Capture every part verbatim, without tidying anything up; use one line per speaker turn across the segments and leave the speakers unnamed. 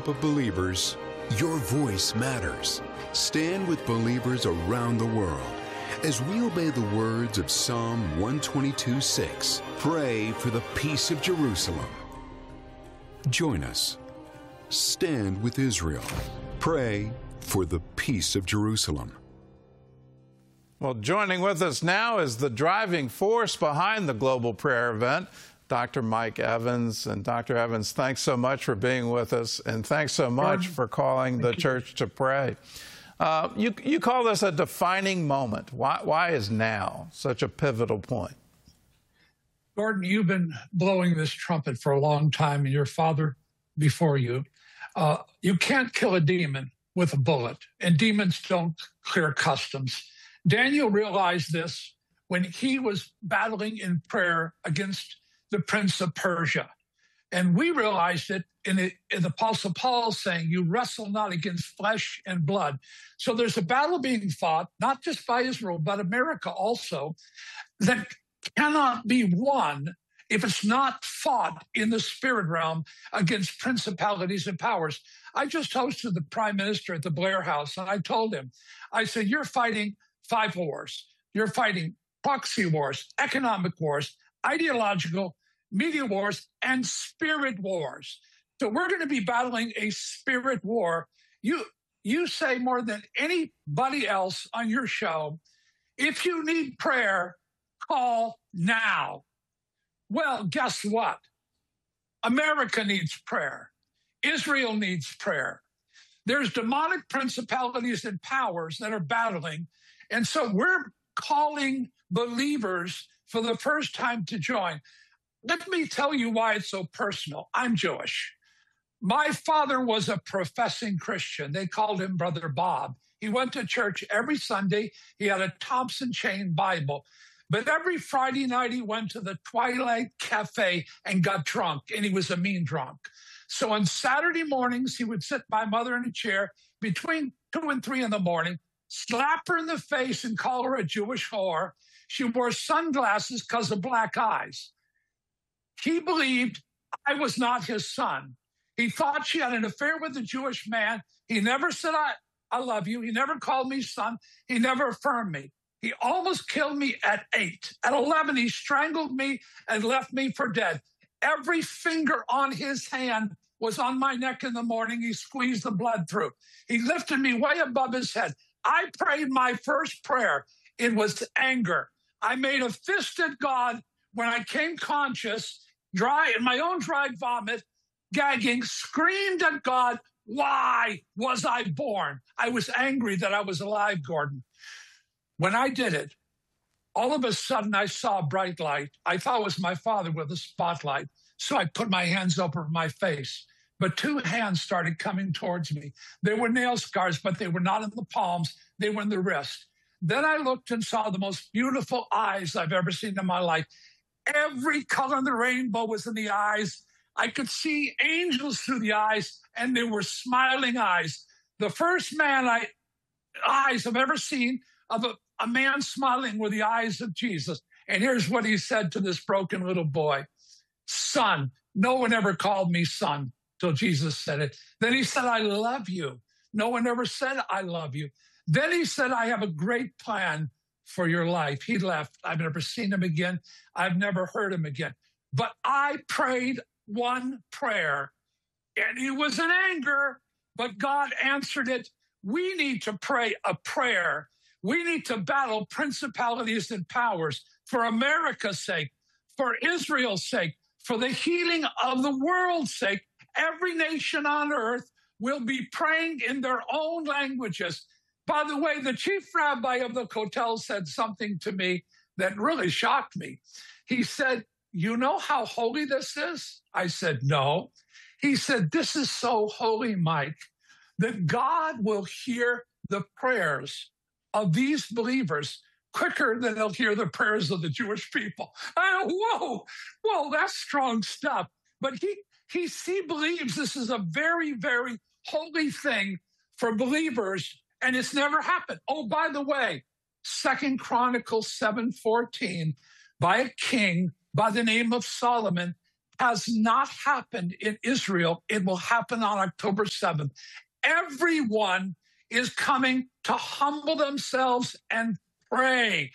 group of believers, your voice matters. Stand with believers around the world as we obey the words of Psalm one twenty-two six. Pray for the peace of Jerusalem. Join us. Stand with Israel. Pray for the peace of Jerusalem.
Well, joining with us now is the driving force behind the global prayer event, Doctor Mike Evans. And Doctor Evans, thanks so much for being with us, and thanks so much for calling the church to pray. Uh, you, you call this a defining moment. Why, why is now such a pivotal point?
Gordon, you've been blowing this trumpet for a long time, and your father before you. Uh, you can't kill a demon with a bullet, and demons don't clear customs. Daniel realized this when he was battling in prayer against the prince of Persia. And we realized it in, the, in the Apostle Paul saying, you wrestle not against flesh and blood. So there's a battle being fought, not just by Israel, but America also, that cannot be won if it's not fought in the spirit realm against principalities and powers. I just hosted the prime minister at the Blair House, and I told him, I said, you're fighting five wars. You're fighting proxy wars, economic wars, ideological, media wars, and spirit wars. So we're going to be battling a spirit war. You, you say more than anybody else on your show, if you need prayer, call now. Well, guess what? America needs prayer. Israel needs prayer. There's demonic principalities and powers that are battling. And so we're calling believers for the first time to join. Let me tell you why it's so personal. I'm Jewish. My father was a professing Christian. They called him Brother Bob. He went to church every Sunday. He had a Thompson Chain Bible. But every Friday night, he went to the Twilight Cafe and got drunk, and he was a mean drunk. So on Saturday mornings, he would sit by mother in a chair between two and three in the morning, slap her in the face and call her a Jewish whore. She wore sunglasses because of black eyes. He believed I was not his son. He thought she had an affair with a Jewish man. He never said, I, I love you. He never called me son. He never affirmed me. He almost killed me at eight. At eleven, he strangled me and left me for dead. Every finger on his hand was on my neck in the morning. He squeezed the blood through. He lifted me way above his head. I prayed my first prayer. It was anger. I made a fist at God when I came conscious, dry in my own dry vomit, gagging, screamed at God, why was I born? I was angry that I was alive, Gordon. When I did it, all of a sudden I saw a bright light. I thought it was my father with a spotlight. So I put my hands over my face. But two hands started coming towards me. They were nail scars, but they were not in the palms. They were in the wrist. Then I looked and saw the most beautiful eyes I've ever seen in my life. Every color in the rainbow was in the eyes. I could see angels through the eyes, and they were smiling eyes. The first man I eyes I've ever seen of a, a man smiling were the eyes of Jesus. And here's what he said to this broken little boy. Son. No one ever called me son till Jesus said it. Then he said, I love you. No one ever said, I love you. Then he said, I have a great plan for your life. He left. I've never seen him again. I've never heard him again. But I prayed one prayer, and it was in anger, but God answered it. We need to pray a prayer. We need to battle principalities and powers for America's sake, for Israel's sake, for the healing of the world's sake. Every nation on earth will be praying in their own languages. By the way, the chief rabbi of the Kotel said something to me that really shocked me. He said, you know how holy this is? I said, no. He said, this is so holy, Mike, that God will hear the prayers of these believers quicker than they'll hear the prayers of the Jewish people. I go, whoa, whoa, that's strong stuff. But he, he, he believes this is a very, very holy thing for believers, and it's never happened. Oh, by the way, Second Chronicles seven fourteen, by a king by the name of Solomon, has not happened in Israel. It will happen on October seventh. Everyone is coming to humble themselves and pray.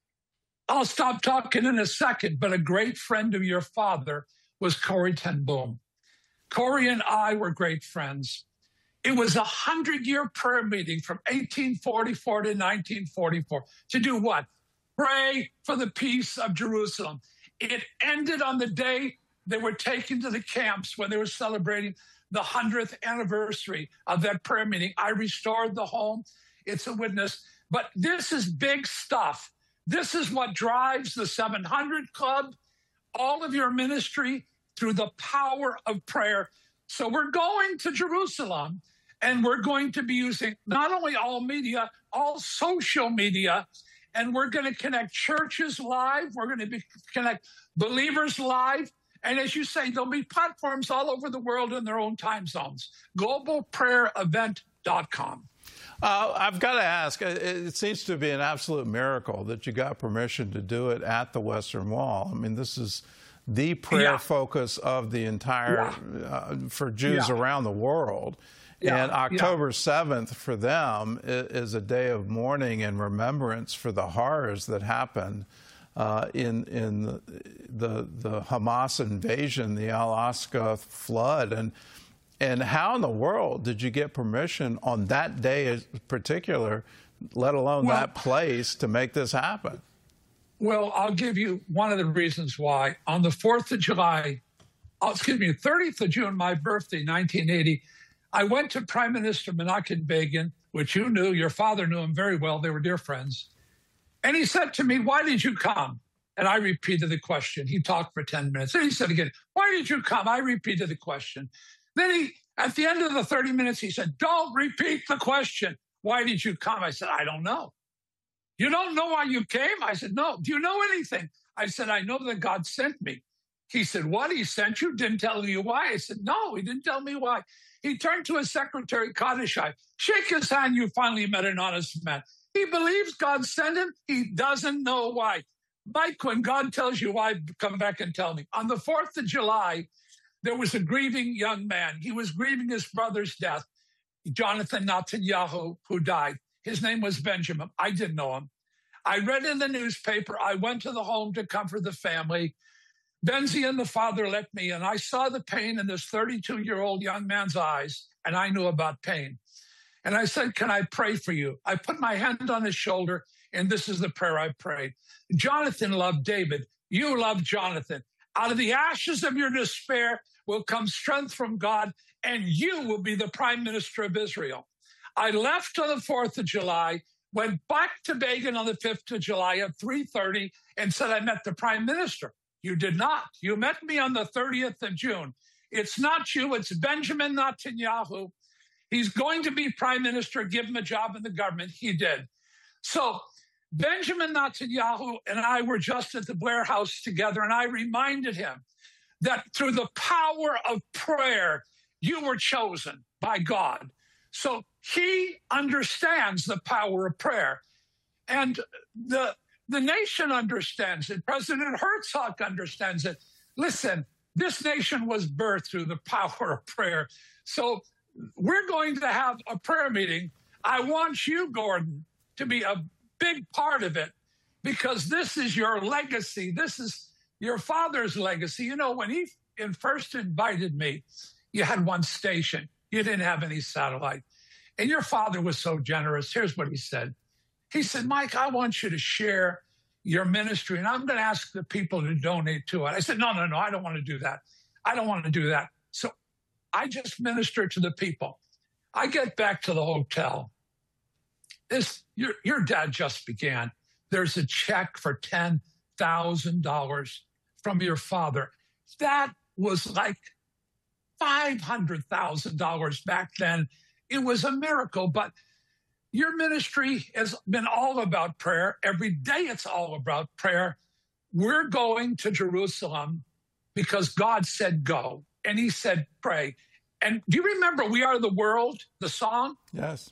I'll stop talking in a second, but a great friend of your father was Corrie ten Boom. Corrie and I were great friends. It was a hundred-year prayer meeting from eighteen forty-four to nineteen forty-four. To do what? Pray for the peace of Jerusalem. It ended on the day they were taken to the camps when they were celebrating the hundredth anniversary of that prayer meeting. I restored the home. It's a witness. But this is big stuff. This is what drives the seven hundred Club, all of your ministry through the power of prayer. So we're going to Jerusalem, and we're going to be using not only all media, all social media, and we're going to connect churches live. We're going to be, connect believers live. And as you say, there'll be platforms all over the world in their own time zones. global prayer event dot com.
Uh, I've got to ask, it seems to be an absolute miracle that you got permission to do it at the Western Wall. I mean, this is the prayer yeah. focus of the entire, yeah. uh, for Jews yeah. around the world. Yeah. And October seventh for them is a day of mourning and remembrance for the horrors that happened uh, in in the, the the Hamas invasion, the Al-Aqsa flood. And And how in the world did you get permission on that day in particular, let alone well, that place, to make this happen?
Well, I'll give you one of the reasons why. On the fourth of July, oh, excuse me, thirtieth of June, my birthday, nineteen eighty, I went to Prime Minister Menachem Begin, which you knew, your father knew him very well. They were dear friends. And he said to me, "Why did you come?" And I repeated the question. He talked for ten minutes. And he said again, "Why did you come?" I repeated the question. Then he, at the end of the thirty minutes, he said, "Don't repeat the question. Why did you come?" I said, "I don't know." "You don't know why you came?" I said, "No." "Do you know anything?" I said, "I know that God sent me." He said, "What? He sent you? Didn't tell you why?" I said, "No, he didn't tell me why." He turned to his secretary, Kadeshai. "Shake his hand. You finally met an honest man." He believes God sent him. He doesn't know why. Mike, when God tells you why, come back and tell me. On the fourth of July, there was a grieving young man. He was grieving his brother's death, Jonathan Netanyahu, who died. His name was Benjamin. I didn't know him. I read in the newspaper. I went to the home to comfort the family. Benzi and the father let me, and I saw the pain in this thirty-two-year-old young man's eyes, and I knew about pain. And I said, "Can I pray for you?" I put my hand on his shoulder, and this is the prayer I prayed. Jonathan loved David. You love Jonathan. Out of the ashes of your despair will come strength from God, and you will be the prime minister of Israel. I left on the fourth of July, went back to Begin on the fifth of July at three thirty, and said I met the prime minister. You did not. You met me on the thirtieth of June. It's not you. It's Benjamin Netanyahu. He's going to be prime minister. Give him a job in the government. He did. So Benjamin Netanyahu and I were just at the Blair House together, and I reminded him that through the power of prayer, you were chosen by God. So he understands the power of prayer. And the, the nation understands it. President Herzog understands it. Listen, this nation was birthed through the power of prayer. So we're going to have a prayer meeting. I want you, Gordon, to be a big part of it, because this is your legacy. This is your father's legacy. You know, when he first invited me, you had one station. You didn't have any satellite. And your father was so generous. Here's what he said. He said, "Mike, I want you to share your ministry, and I'm going to ask the people to donate to it." I said, no, no, no, I don't want to do that. I don't want to do that. So I just minister to the people. I get back to the hotel. This, your, your dad just began. There's a check for ten thousand dollars from your father. That was like five hundred thousand dollars back then. It was a miracle, but your ministry has been all about prayer. Every day it's all about prayer. We're going to Jerusalem because God said go, and he said pray. And do you remember We Are the World, the song?
Yes.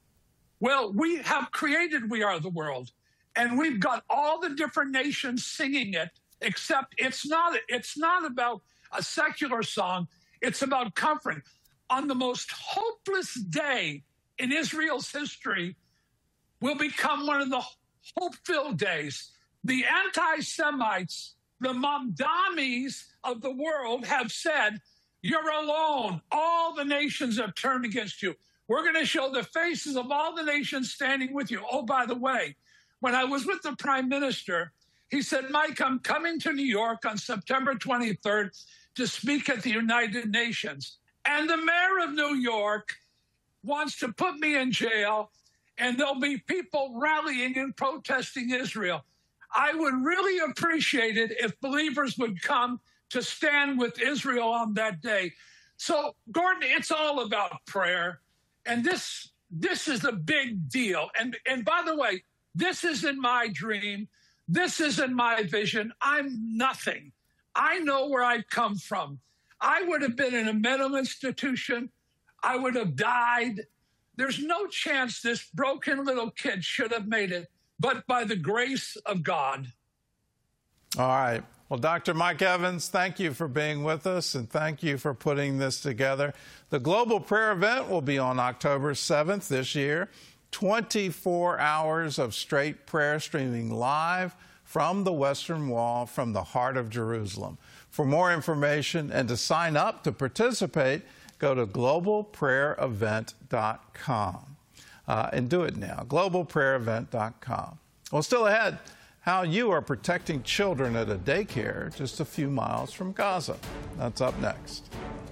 Well, we have created We Are the World, and we've got all the different nations singing it, except it's not, it's not about a secular song. It's about comfort. On the most hopeless day in Israel's history will become one of the hope-filled days. The anti-Semites, the Mamdamis of the world have said, you're alone. All the nations have turned against you. We're going to show the faces of all the nations standing with you. Oh, by the way, when I was with the prime minister, he said, Mike, I'm coming to New York on September twenty-third to speak at the United Nations. And the mayor of New York wants to put me in jail, and there'll be people rallying and protesting Israel. I would really appreciate it if believers would come to stand with Israel on that day. So, Gordon, it's all about prayer. And this this is a big deal. And, and by the way, this isn't my dream. This isn't my vision. I'm nothing. I know where I come from. I would have been in a mental institution. I would have died. There's no chance this broken little kid should have made it, but by the grace of God.
All right. Well, Doctor Mike Evans, thank you for being with us, and thank you for putting this together. The Global Prayer Event will be on October seventh this year. twenty-four hours of straight prayer streaming live from the Western Wall, from the heart of Jerusalem. For more information and to sign up to participate, go to global prayer event dot com. Uh, and do it now, global prayer event dot com. Well, still ahead, how you are protecting children at a daycare just a few miles from Gaza. That's up next.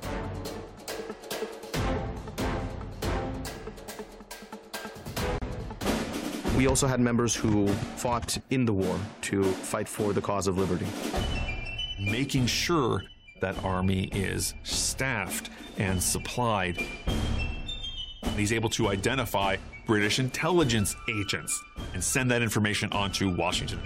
We also had members who fought in the war to fight for the cause of liberty.
Making sure that army is staffed and supplied. He's able to identify British intelligence agents and send that information on to Washington.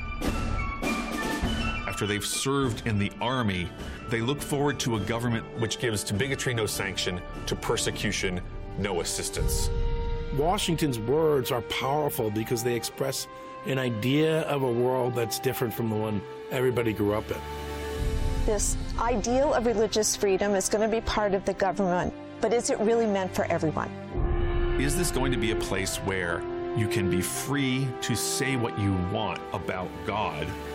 After they've served in the army, they look forward to a government which gives to bigotry no sanction, to persecution no assistance.
Washington's words are powerful because they express an idea of a world that's different from the one everybody grew up in.
This ideal of religious freedom is going to be part of the government, but is it really meant for everyone?
Is this going to be a place where you can be free to say what you want about God